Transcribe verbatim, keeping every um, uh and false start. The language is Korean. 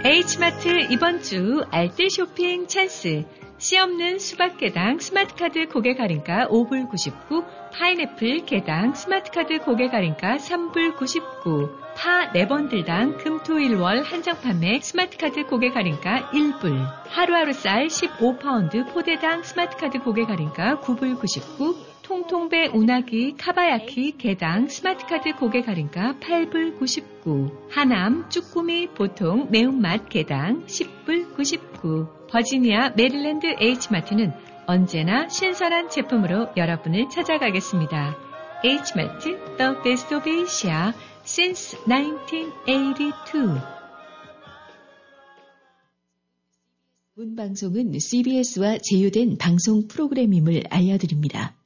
H마트 이번 주 알뜰 쇼핑 찬스. 씨 없는 수박 개당 스마트카드 고객 할인가 오 불 구십구, 파인애플 개당 스마트카드 고객 할인가 삼 불 구십구, 파 네 번들당 금토일월 한정 판매 스마트카드 고객 할인가 일 불, 하루하루 쌀 십오 파운드 포대당 스마트카드 고객 할인가 구 불 구십구, 통통배 운하기 카바야키 개당 스마트카드 고객 할인가 팔 불 구십구, 하남 쭈꾸미 보통 매운맛 개당 십 불 구십구, 버지니아 메릴랜드 H마트는 언제나 신선한 제품으로 여러분을 찾아가겠습니다. H마트, The Best of Asia since 나인틴 에이티투. 본 방송은 씨비에스와 제휴된 방송 프로그램임을 알려드립니다.